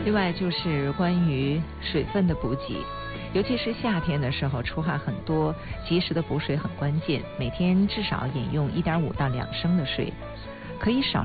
另外就是关于水分的补给，尤其是夏天的时候出汗很多，及时的补水很关键，每天至少饮用1.5到2升的水，可以少